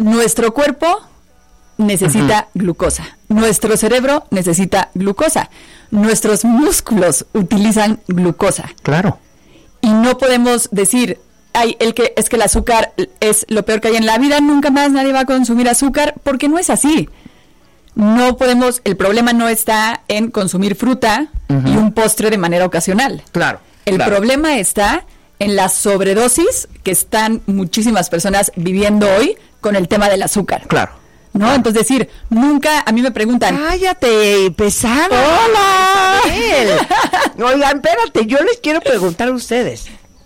Nuestro cuerpo necesita glucosa. Nuestro cerebro necesita glucosa. Nuestros músculos utilizan glucosa. Claro. Y no podemos decir, es que el azúcar es lo peor que hay en la vida, nunca más nadie va a consumir azúcar, porque no es así. No podemos, el problema no está en consumir fruta y un postre de manera ocasional. Claro. El problema está en la sobredosis que están muchísimas personas viviendo hoy con el tema del azúcar. Claro. ¿No? Claro. Entonces decir, nunca, a mí me preguntan. ¡Cállate, pesada! ¡Hola! Oigan, espérate, yo les quiero preguntar a ustedes.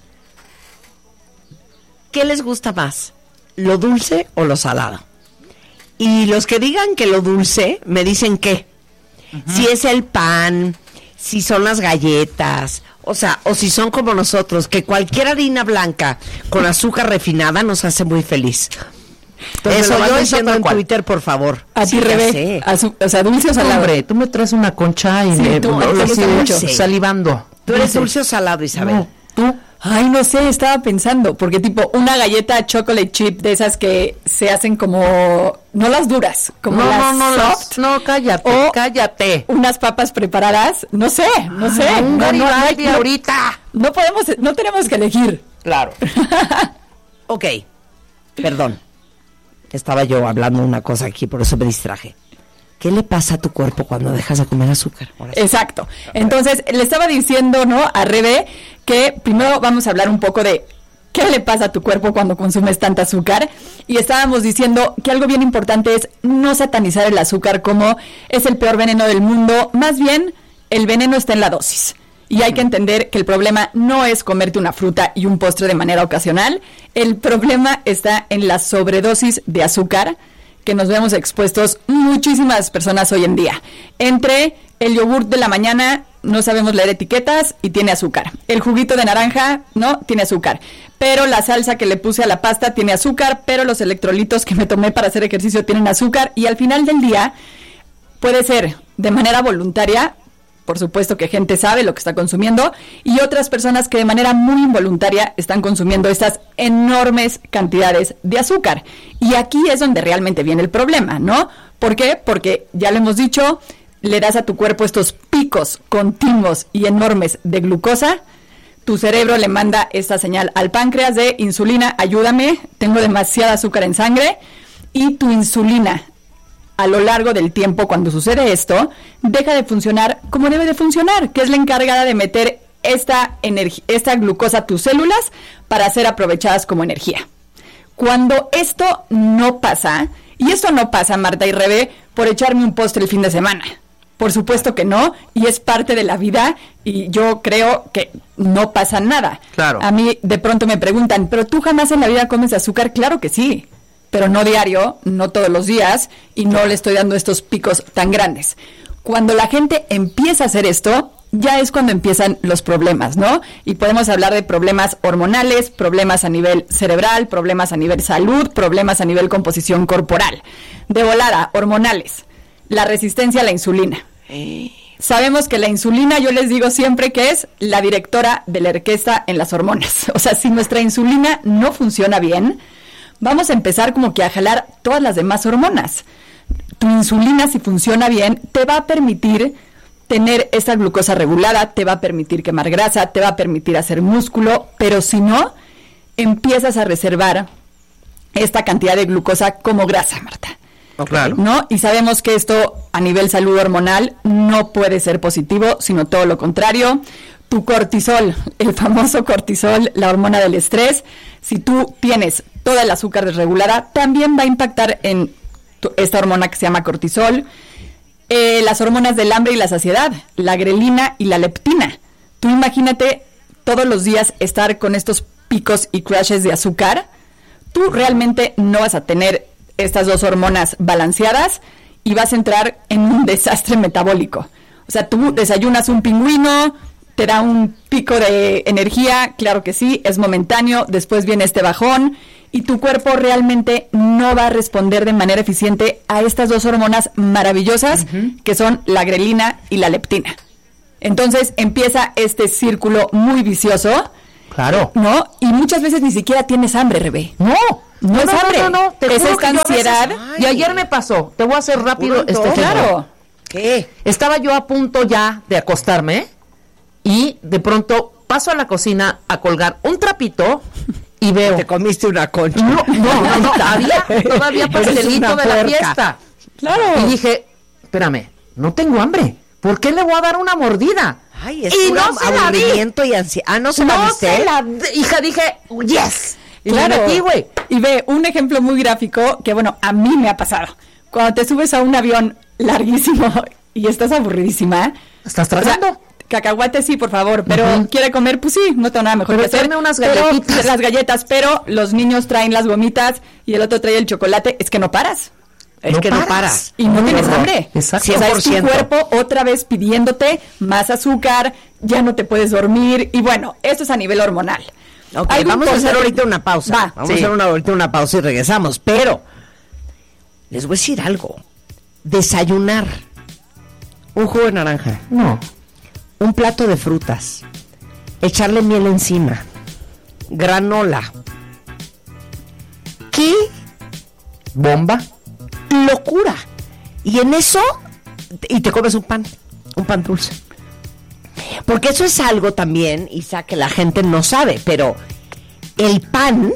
¿Qué les gusta más? ¿Lo dulce o lo salado? Y los que digan que lo dulce, me dicen qué. Si es el pan, si son las galletas, o sea, o si son como nosotros, que cualquier harina blanca con azúcar refinada nos hace muy feliz. Entonces, eso yo diciendo en Twitter, por favor. A ti, Rebe, o sea, dulce o salado. Hombre, tú me traes una concha y me mucho. Salivando. ¿Tú eres dulce o salado, Isabel? No, ¿tú? Ay, no sé, estaba pensando, porque tipo una galleta chocolate chip de esas que se hacen como, no las duras, como soft. No, cállate, o cállate. Unas papas preparadas, no sé. Un Garibaldi ahorita. No tenemos que elegir. Claro. Ok, perdón. Estaba yo hablando una cosa aquí, por eso me distraje. ¿Qué le pasa a tu cuerpo cuando dejas de comer azúcar? Exacto. Entonces, le estaba diciendo, ¿no?, a Rebe, que primero vamos a hablar un poco de qué le pasa a tu cuerpo cuando consumes tanta azúcar. Y estábamos diciendo que algo bien importante es no satanizar el azúcar como es el peor veneno del mundo. Más bien, el veneno está en la dosis. Y hay que entender que el problema no es comerte una fruta y un postre de manera ocasional. El problema está en la sobredosis de azúcar que nos vemos expuestos muchísimas personas hoy en día. Entre el yogur de la mañana, no sabemos leer etiquetas y tiene azúcar. El juguito de naranja, no, tiene azúcar. Pero la salsa que le puse a la pasta tiene azúcar, pero los electrolitos que me tomé para hacer ejercicio tienen azúcar. Y al final del día, puede ser de manera voluntaria. Por supuesto que gente sabe lo que está consumiendo y otras personas que de manera muy involuntaria están consumiendo estas enormes cantidades de azúcar. Y aquí es donde realmente viene el problema, ¿no? ¿Por qué? Porque ya lo hemos dicho, le das a tu cuerpo estos picos continuos y enormes de glucosa. Tu cerebro le manda esta señal al páncreas de insulina, ayúdame, tengo demasiada azúcar en sangre. Y tu insulina, a lo largo del tiempo, cuando sucede esto, deja de funcionar como debe de funcionar, que es la encargada de meter esta glucosa a tus células para ser aprovechadas como energía. Cuando esto no pasa, y esto no pasa, Marta y Rebe, por echarme un postre el fin de semana. Por supuesto que no, y es parte de la vida, y yo creo que no pasa nada. Claro. A mí de pronto me preguntan, ¿pero tú jamás en la vida comes azúcar? Claro que sí, pero no diario, no todos los días, y no le estoy dando estos picos tan grandes. Cuando la gente empieza a hacer esto, ya es cuando empiezan los problemas, ¿no? Y podemos hablar de problemas hormonales, problemas a nivel cerebral, problemas a nivel salud, problemas a nivel composición corporal. De volada, hormonales, la resistencia a la insulina. Sabemos que la insulina, yo les digo siempre que es la directora de la orquesta en las hormonas. O sea, si nuestra insulina no funciona bien, vamos a empezar como que a jalar todas las demás hormonas. Tu insulina, si funciona bien, te va a permitir tener esa glucosa regulada, te va a permitir quemar grasa, te va a permitir hacer músculo, pero si no, empiezas a reservar esta cantidad de glucosa como grasa, Marta. Claro. ¿No? Y sabemos que esto a nivel salud hormonal no puede ser positivo, sino todo lo contrario. Tu cortisol, el famoso cortisol, la hormona del estrés, si tú tienes toda el azúcar desregulada, también va a impactar en esta hormona que se llama cortisol. Las hormonas del hambre y la saciedad, la grelina y la leptina. Tú imagínate todos los días estar con estos picos y crashes de azúcar. Tú realmente no vas a tener estas dos hormonas balanceadas y vas a entrar en un desastre metabólico. O sea, tú desayunas un pingüino, te da un pico de energía, claro que sí, es momentáneo, después viene este bajón y tu cuerpo realmente no va a responder de manera eficiente a estas dos hormonas maravillosas que son la grelina y la leptina. Entonces empieza este círculo muy vicioso. Claro. ¿No? Y muchas veces ni siquiera tienes hambre, Rebe. No. No es hambre. No, te es juro esta que yo a veces- ansiedad. Y ayer me pasó. Te voy a hacer rápido este ejemplo. Claro. ¿Qué? Estaba yo a punto ya de acostarme y de pronto paso a la cocina a colgar un trapito y veo. Te comiste una concha. No, todavía pastelito una de la puerca. fiesta. Claro. Y dije, espérame, no tengo hambre. ¿Por qué le voy a dar una mordida? Ay, es y puro no se la di. aburrimiento y ansiedad. Ah, ¿no se la No diste? se la di. Hija, dije, yes. Y Claro. me metí, güey. Y ve, un ejemplo muy gráfico que, bueno, a mí me ha pasado. Cuando te subes a un avión larguísimo y estás aburridísima. ¿Estás o sea, tragando? cacahuate sí, por favor, pero quiere comer, pues sí, no tengo nada mejor Pero que hacer. tráeme unas Pero- galletitas. las galletas, pero los niños traen las gomitas y el otro trae el chocolate. Es que no paras. Es que no paras. Y no Ay, tienes horror. hambre. Exacto. O sea, es tu 100%. cuerpo otra vez pidiéndote más azúcar, ya no te puedes dormir. Y bueno, esto es a nivel hormonal. Ok, Hay un vamos a hacer porcentaje- ahorita una pausa. Va, Vamos sí. a hacer ahorita una pausa y regresamos. Pero, les voy a decir algo. Desayunar. Un jugo de naranja. No. Un plato de frutas. Echarle miel encima. Granola. ¿Qué Bomba. locura? Y en eso, y te comes un pan dulce. Porque eso es algo también, Isa, que la gente no sabe, pero el pan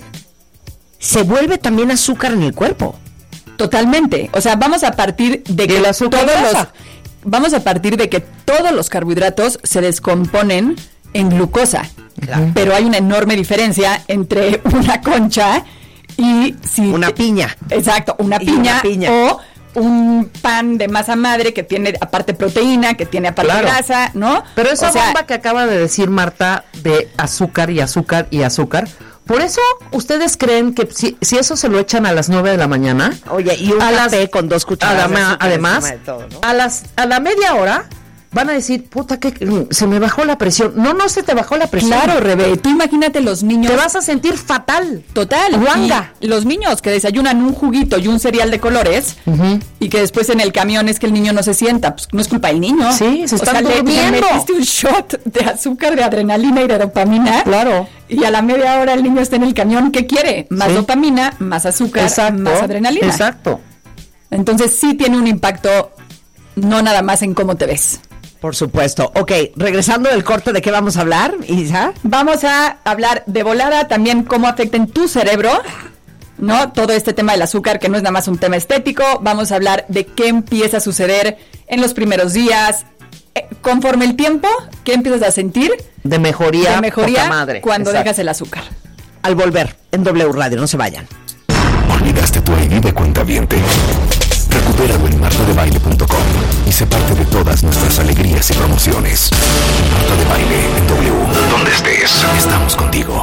se vuelve también azúcar en el cuerpo. Totalmente. O sea, vamos a partir de que el azúcar grasa. vamos a partir de que todos los carbohidratos se descomponen en glucosa. Claro. Pero hay una enorme diferencia entre una concha y si Una piña. Exacto, una Y piña, una piña. o un pan de masa madre que tiene aparte proteína, que tiene aparte Claro. grasa, ¿no? Pero esa O sea, bomba que acaba de decir Marta de azúcar y azúcar y azúcar, por eso ustedes creen que si eso se lo echan a las 9 de la mañana, Oye, y un a café con 2 cucharadas de azúcar además, encima de todo, ¿no? a la media hora van a decir, puta, que se me bajó la presión. No se te bajó la presión. claro, Rebe, tú imagínate los niños. Te vas a sentir fatal. Total. Guanga. Y los niños que desayunan un juguito y un cereal de colores y que después en el camión es que el niño no se sienta, pues no es culpa del niño. Sí, se están le durmiendo. metiste un shot de azúcar, de adrenalina y de dopamina. Claro. Y a la media hora el niño está en el camión, ¿qué quiere? Más Sí. dopamina, más azúcar, más adrenalina. Exacto. Entonces sí tiene un impacto, no nada más en cómo te ves. Por supuesto. Ok, regresando del corte, ¿de qué vamos a hablar, Isa? Vamos a hablar de volada también cómo afecta en tu cerebro, ¿no? Todo este tema del azúcar, que no es nada más un tema estético. Vamos a hablar de qué empieza a suceder en los primeros días. Conforme el tiempo, ¿qué empiezas a sentir? De mejoría, De mejoría poca madre. cuando Exacto. dejas el azúcar. Al volver, en W Radio, no se vayan. ¿Olvidaste tu ID de cuentaviente? Recupéralo en martadebaile.com y sé parte de todas nuestras alegrías y promociones. Marta de Baile en W. Donde estés, estamos contigo.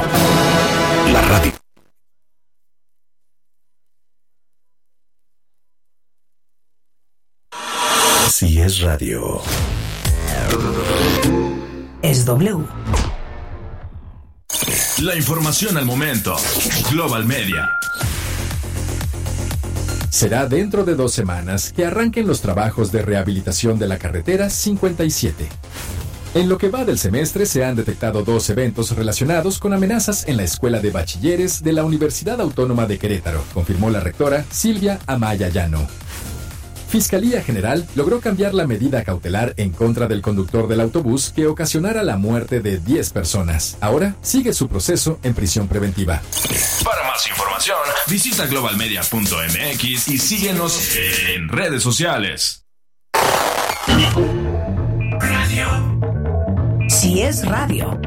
La radio. Si es radio. Es W. La información al momento. Global Media. Será dentro de 2 semanas que arranquen los trabajos de rehabilitación de la carretera 57. En lo que va del semestre se han detectado 2 eventos relacionados con amenazas en la Escuela de Bachilleres de la Universidad Autónoma de Querétaro, confirmó la rectora Silvia Amaya Llano. Fiscalía General logró cambiar la medida cautelar en contra del conductor del autobús que ocasionara la muerte de 10 personas. Ahora sigue su proceso en prisión preventiva. Para más información, visita globalmedia.mx y síguenos en redes sociales. Si es radio.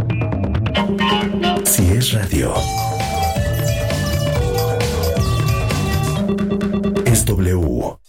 Si es radio. Es W.